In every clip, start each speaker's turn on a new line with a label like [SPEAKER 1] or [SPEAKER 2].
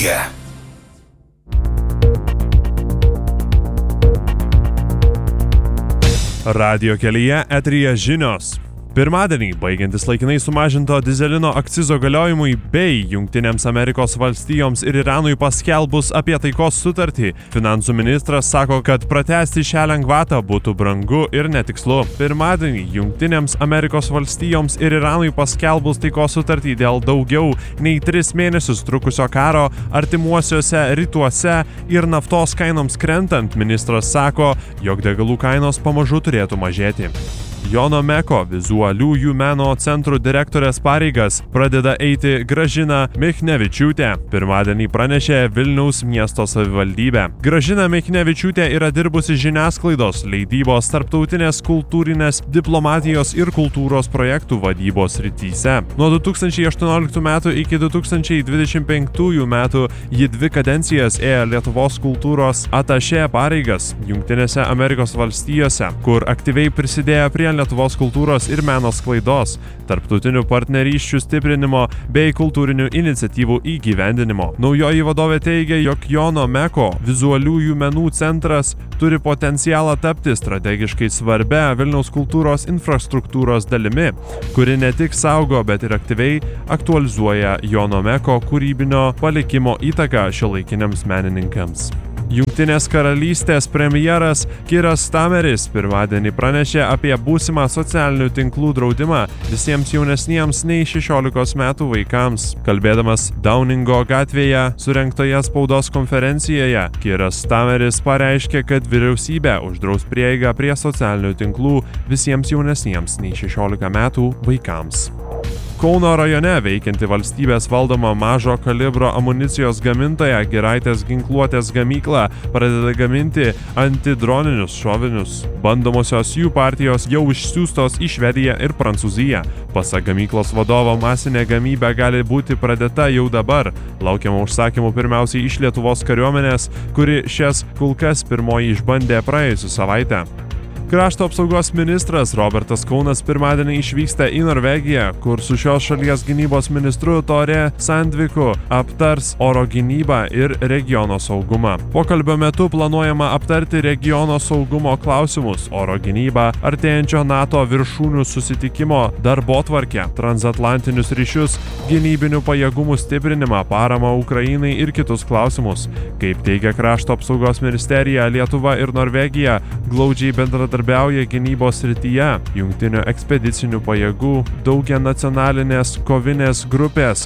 [SPEAKER 1] kelyje.
[SPEAKER 2] Radio kelyje eteryje žinios. Pirmadienį, baigiantis laikinai sumažinto dizelino akcizo galiojimui bei Jungtinėms Amerikos valstijoms ir Iranui paskelbus apie taikos sutartį, finansų ministras sako, kad pratęsti šią lengvatą būtų brangu ir netikslu. Pirmadienį, Jungtinėms Amerikos valstijoms ir Iranui paskelbus taikos sutartį dėl daugiau nei 3 mėnesius trukusio karo artimuosiuose rytuose ir naftos kainoms krentant, ministras sako, jog degalų kainos pamažu turėtų mažėti. Jono Meko vizualiųjų meno centrų direktorės pareigas pradeda eiti Gražina Michnevičiūtė. Pirmadienį pranešė Vilniaus miesto savivaldybė. Gražina Michnevičiūtė yra dirbusi žiniasklaidos, leidybos, tarptautinės kultūrinės, diplomatijos ir kultūros projektų vadybos srityse. Nuo 2018 metų iki 2025 metų ji 2 kadencijas ėjo Lietuvos kultūros atašė pareigas Jungtinėse Amerikos valstijose, kur aktyviai prisidėjo prie Lietuvos kultūros ir meno sklaidos, tarptautinių partnerysčių stiprinimo bei kultūrinių iniciatyvų įgyvendinimo. Naujoji vadovė teigia, jog Jono Meko vizualiųjų menų centras turi potencialą tapti strategiškai svarbia Vilniaus kultūros infrastruktūros dalimi, kuri ne tik saugo, bet ir aktyviai aktualizuoja Jono Meko kūrybinio palikimo įtaką šiuolaikiniams menininkams. Jungtinės karalystės premjeras Kiras Stameris pirmadienį pranešė apie būsimą socialinių tinklų draudimą visiems jaunesniems nei 16 metų vaikams. Kalbėdamas Downingo gatvėje surengtoje spaudos konferencijoje, Kiras Stameris pareiškė, kad vyriausybė uždraus prieigą prie socialinių tinklų visiems jaunesniems nei 16 metų vaikams. Kauno rajone veikianti valstybės valdoma mažo kalibro amunicijos gamintoja Giraitės ginkluotės gamykla pradeda gaminti antidroninius šovinius. Bandomosios jų partijos jau išsiųstos į Švediją ir Prancūziją. Pasak gamyklos vadovo, masinė gamyba gali būti pradėta jau dabar. Laukiama užsakymų pirmiausiai iš Lietuvos kariuomenės, kuri šias kulkas pirmoji išbandė praėjusią savaitę. Krašto apsaugos ministras Robertas Kaunas pirmadienį išvyksta į Norvegiją, kur su šios šalies gynybos ministru Tore Sandviku aptars oro gynybą ir regiono saugumą. Pokalbio metu planuojama aptarti regiono saugumo klausimus, oro gynybą, artėjančio NATO viršūnių susitikimo darbotvarkę, transatlantinius ryšius, gynybinių pajėgumų stiprinimą, paramą Ukrainai ir kitus klausimus. Kaip teigia Krašto apsaugos ministerija, Lietuva ir Norvegija glaudžiai bendradarbiauja gynybos srityje, jungtinių ekspedicinių pajėgų, daugia nacionalinės kovinės grupės,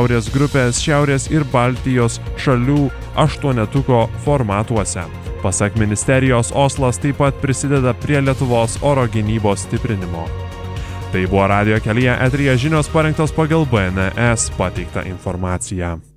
[SPEAKER 2] Šiaurės ir Baltijos šalių 8-tuko formatuose. Pasak ministerijos, Oslas taip pat prisideda prie Lietuvos oro gynybos stiprinimo. Tai buvo Radio kelyje eteryje žinios parengtos pagal BNS pateiktą informaciją.